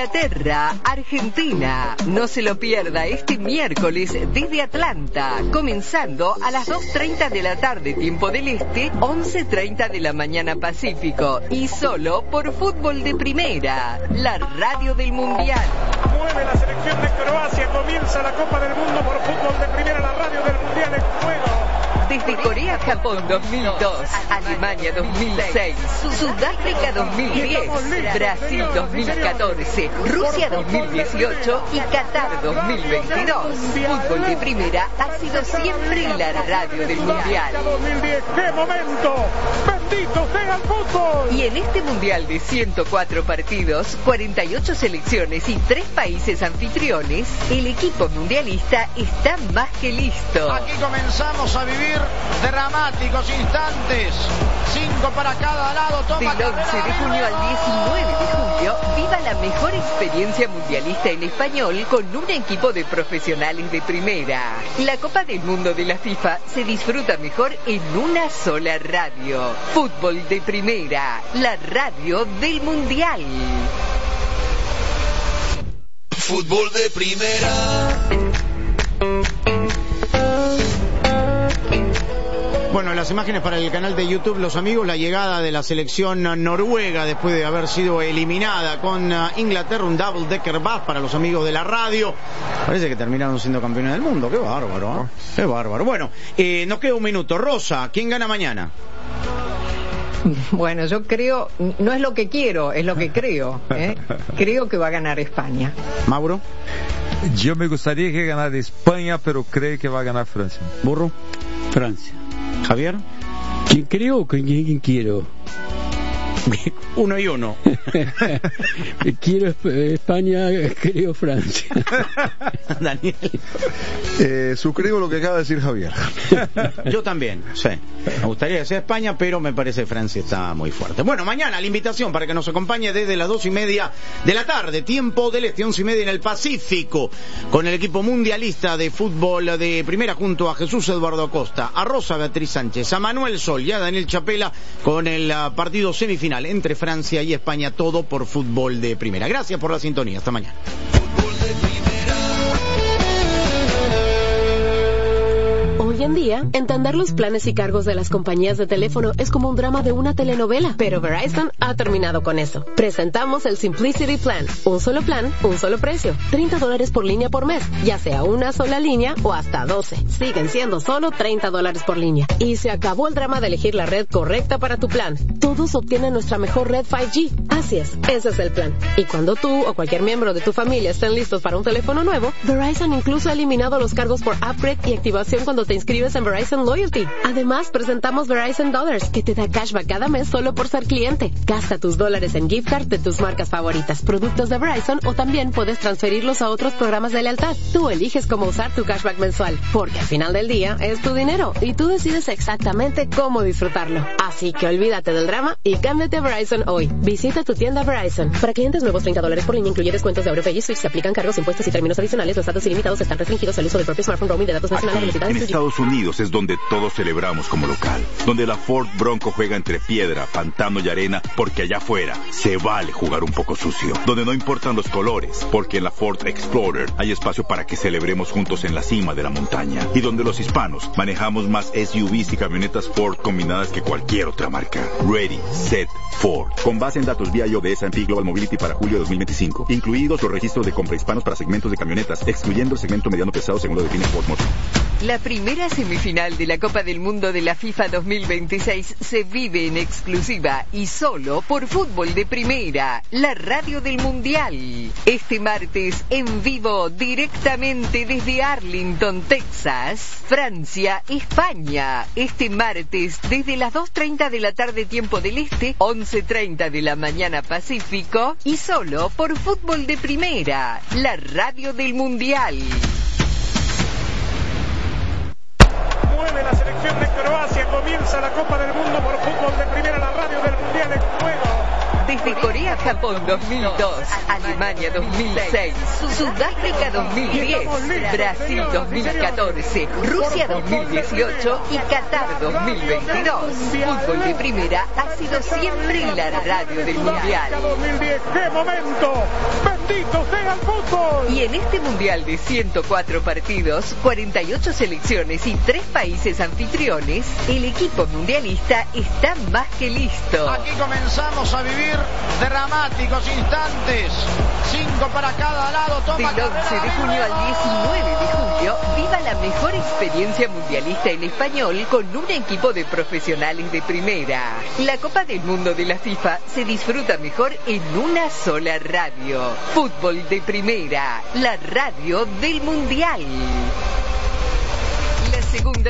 Inglaterra, Argentina. No se lo pierda este miércoles desde Atlanta, comenzando a las 2:30 de la tarde, tiempo del Este, 11:30 de la mañana Pacífico, y solo por Fútbol de Primera, la radio del Mundial. Mueve la selección de Croacia, comienza la Copa del Mundo por Fútbol de Primera, la radio del Mundial en juego. Desde Corea-Japón 2002, Alemania 2006, Sudáfrica 2010, Brasil 2014, Rusia 2018 y Qatar 2022. Fútbol de Primera ha sido siempre la radio del Mundial. 2010, ¡qué momento! ¡Bendito sea el fútbol! Y en este Mundial de 104 partidos, 48 selecciones y 3 países anfitriones, el equipo mundialista está más que listo. Aquí comenzamos a vivir dramáticos instantes, 5 para cada lado. Toma del 11 de junio al 19 de julio, viva la mejor experiencia mundialista en español con un equipo de profesionales de primera. La Copa del Mundo de la FIFA se disfruta mejor en una sola radio. Fútbol de Primera, la radio del Mundial. Fútbol de Primera. Bueno, las imágenes para el canal de YouTube, los amigos, la llegada de la selección noruega después de haber sido eliminada con Inglaterra, un double decker bus para los amigos de la radio. Parece que terminaron siendo campeones del mundo. Qué bárbaro, ¿eh? Qué bárbaro. Bueno, nos queda un minuto. Rosa, ¿quién gana mañana? Bueno, yo creo, no es lo que quiero, es lo que creo, ¿eh? Creo que va a ganar España. Mauro. Yo me gustaría que ganara España, pero creo que va a ganar Francia. Burro. Francia. Javier. ¿Quién creo o quién quiero? Uno y uno. Quiero España, creo Francia. Daniel. Suscribo lo que acaba de decir Javier. Yo también, sí. Me gustaría que sea España, pero me parece que Francia está muy fuerte. Bueno, mañana la invitación para que nos acompañe desde las 2:30 de la tarde, tiempo del Este, 11:30 en el Pacífico, con el equipo mundialista de fútbol de primera, junto a Jesús Eduardo Acosta, a Rosa Beatriz Sánchez, a Manuel Sol y a Daniel Chapela, con el partido semifinal entre Francia y España, todo por Fútbol de Primera. Gracias por la sintonía, hasta mañana. Hoy en día, entender los planes y cargos de las compañías de teléfono es como un drama de una telenovela, pero Verizon ha terminado con eso. Presentamos el Simplicity Plan, un solo plan, un solo precio, $30 por línea por mes, ya sea una sola línea o hasta 12. Siguen siendo solo $30 por línea. Y se acabó el drama de elegir la red correcta para tu plan. Todos obtienen nuestra mejor red 5G. Así es, ese es el plan. Y cuando tú o cualquier miembro de tu familia estén listos para un teléfono nuevo, Verizon incluso ha eliminado los cargos por upgrade y activación cuando te inscribes en Verizon Loyalty. Además, presentamos Verizon Dollars, que te da cashback cada mes solo por ser cliente. Gasta tus dólares en gift card de tus marcas favoritas, productos de Verizon, o también puedes transferirlos a otros programas de lealtad. Tú eliges cómo usar tu cashback mensual, porque al final del día es tu dinero y tú decides exactamente cómo disfrutarlo. Así que olvídate del drama y cámbiate a Verizon hoy. Visita tu tienda Verizon. Para clientes nuevos, $30 por línea, incluye descuentos de AuroPay y Switch. Se aplican cargos, impuestos y términos adicionales. Los datos ilimitados están restringidos al uso del propio smartphone, roaming de datos nacionales, velocidades. En Estados Unidos es donde todos celebramos como local, donde la Ford Bronco juega entre piedra, pantano y arena, porque allá afuera se vale jugar un poco sucio, donde no importan los colores, porque en la Ford Explorer hay espacio para que celebremos juntos en la cima de la montaña, y donde los hispanos manejamos más SUVs y camionetas Ford combinadas que cualquier otra marca. Ready, Set, Ford. Con base en datos vía iOS S&P Global Mobility para julio de 2025, incluidos los registros de compra hispanos para segmentos de camionetas, excluyendo el segmento mediano pesado según lo define Ford Motor. La primera semifinal de la Copa del Mundo de la FIFA 2026 se vive en exclusiva y solo por Fútbol de Primera, la radio del Mundial. Este martes, en vivo, directamente desde Arlington, Texas, Francia, España. Este martes, desde las 2:30 de la tarde, tiempo del Este, 11:30 de la mañana Pacífico, y solo por Fútbol de Primera, la radio del Mundial. Mueve la selección de Croacia, comienza la Copa del Mundo por Fútbol de Primera, la radio del Mundial en juego. Desde Corea-Japón 2002, Alemania 2006, Sudáfrica 2010, Brasil 2014, Rusia 2018 y Qatar 2022. Fútbol de Primera ha sido siempre la radio del Mundial. 2010, ¡qué momento! ¡Bendito! dedica usted al fútbol. Y en este mundial de 104 partidos, 48 selecciones y 3 países anfitriones, el equipo mundialista está más que listo. Aquí comenzamos a vivir dramáticos instantes. 5 para cada lado. Toma Del 11 de junio al 19 de julio, viva la mejor experiencia mundialista en español con un equipo de profesionales de primera. La Copa del Mundo de la FIFA se disfruta mejor en una sola radio. Fútbol de Primera, la radio del Mundial. La segunda